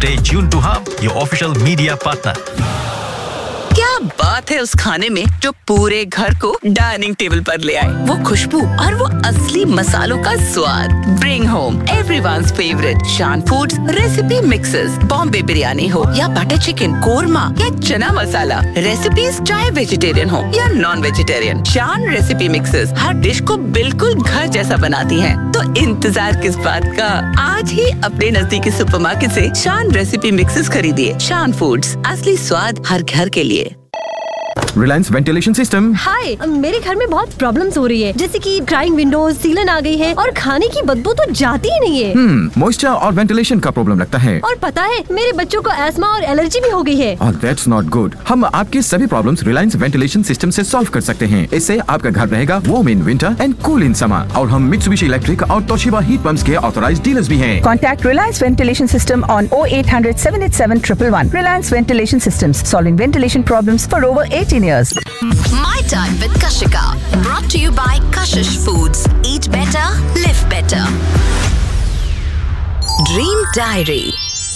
Stay tuned to Hub, your official media partner. क्या बात है उस खाने में जो पूरे घर को डाइनिंग टेबल पर ले आए। वो खुशबू और वो असली मसालों का स्वाद। Bring home everyone's favorite शान foods recipe mixes. Bombay biryani हो या बटर चिकन, कोरमा या चना मसाला, रेसिपीज चाहे वेजिटेरियन हो या नॉन वेजिटेरियन, शान रेसिपी मिक्सेस हर डिश को बिल्कुल घर जैसा बनाती हैं। तो इंतजार किस बात का, आज ही अपने नजदीकी सुपरमार्केट से शान रेसिपी मिक्सेस खरीदिए। शान फूड्स, असली स्वाद हर घर के लिए। Reliance ventilation system. हाय, मेरे घर में बहुत प्रॉब्लम्स हो रही है, जैसे कि ड्राइंग विंडोज, सीलन आ गई है और खाने की बदबू तो जाती ही नहीं है। मॉइस्चर और वेंटिलेशन का प्रॉब्लम लगता है। और पता है मेरे बच्चों को एस्मा और एलर्जी भी हो गई है। That's not good। हम आपके सभी प्रॉब्लम्स रिलायंस वेंटिलेशन सिस्टम से सॉल्व कर सकते हैं। इससे आपका घर रहेगा warm in winter and cool in summer. और हम मित्सुबिशी इलेक्ट्रिक और तोशिबा हीट पंप्स के ऑथराइज्ड डीलर्स भी हैं। Contact Reliance Ventilation System on 0800 787 111. Reliance Ventilation Systems, solving ventilation problems for over 18 years. My Time with Kashika, brought to you by Kashish Foods. Eat better, live better. Dream Diary.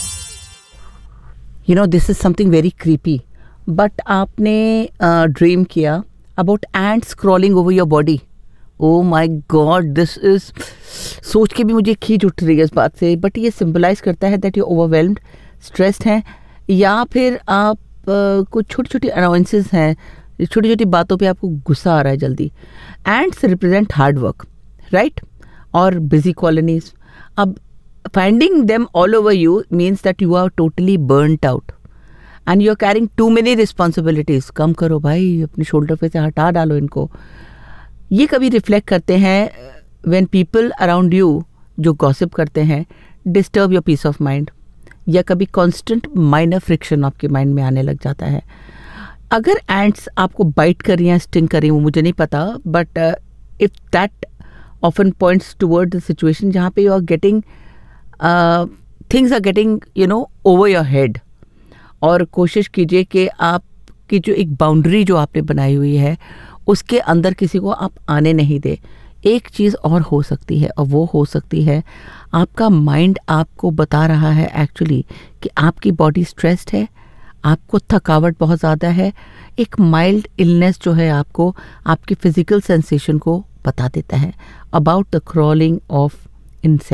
You know, this is something very creepy. But आपने dream किया about ants crawling over your body. Oh my God, this is सोच के भी मुझे खींच उठ रही है इस बात से. बट ये सिंबलाइज करता है that you're overwhelmed, stressed हैं, या फिर आप कुछ छोटी छोटी अनाउंसेस हैं, छोटी छोटी बातों पे आपको गुस्सा आ रहा है जल्दी. Ends represent hard work, right, और बिजी कॉलोनीज. अब finding them all over you means that you are totally burned out and you are carrying to many responsibilities. कम करो भाई, अपने शोल्डर पे से हटा डालो इनको. ये कभी रिफ्लेक्ट करते हैं व्हेन पीपल अराउंड यू जो गॉसिप करते हैं disturb your peace of mind, या कभी कॉन्स्टेंट माइनर फ्रिक्शन आपके माइंड में आने लग जाता है. अगर एंट्स आपको बाइट कर रही हैं, स्टिंग कर रही हैं, वो मुझे नहीं पता, but if that often points toward the situation जहाँ पे you are getting things are getting over your head, और कोशिश कीजिए कि आपकी जो एक बाउंड्री जो आपने बनाई हुई है उसके अंदर किसी को आप आने नहीं दे. एक चीज़ और हो सकती है, और वो हो सकती है आपका माइंड आपको बता रहा है एक्चुअली कि आपकी बॉडी स्ट्रेस्ड है, आपको थकावट बहुत ज़्यादा है. एक माइल्ड इलनेस जो है आपको आपकी फिजिकल सेंसेशन को बता देता है about the crawling of insect.